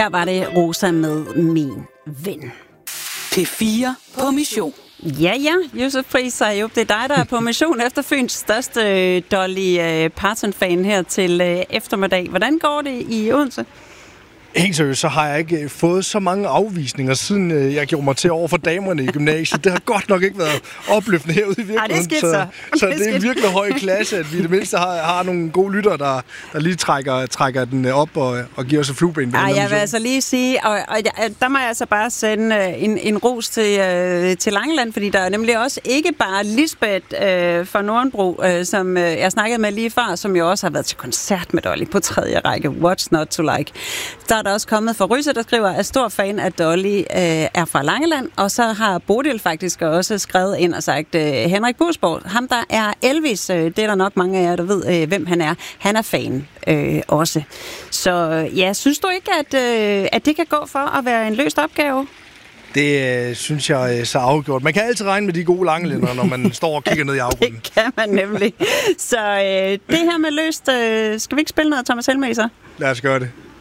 Her var det Rosa med Min Ven. P4 på mission. Ja, Josef Friis Sayub, det er dig, der er på mission efter Fyns største Dolly Parton-fan her til eftermiddag. Hvordan går det i Odense? Helt seriøst, så har jeg ikke fået så mange afvisninger, siden jeg gjorde mig til over for damerne i gymnasiet. Det har godt nok ikke været opløftende herude i virkeligheden. Det er skidt, så det er virkelig høj klasse, at vi i det mindste har nogle gode lyttere, der lige trækker den op og giver os et flueben. Jeg vil altså lige sige, og der må jeg altså bare sende en ros til Langeland, fordi der er nemlig også ikke bare Lisbeth fra Nordenbro, som jeg snakkede med lige før, som jo også har været til koncert med Dolly på 3. række. What's not to like? Der er der også kommet fra Ryse, der skriver, at stor fan af Dolly er fra Langeland, og så har Bodil faktisk også skrevet ind og sagt, Henrik Busborg, ham der er Elvis, det er der nok mange af jer, der ved, hvem han er. Han er fan også. Så ja, synes du ikke, at det kan gå for at være en løst opgave? Det synes jeg er så afgjort. Man kan altid regne med de gode langelændere, når man står og kigger ned i afgrunden. Det kan man nemlig. Så det her med løst, skal vi ikke spille noget Thomas Helmig så? Lad os gøre det.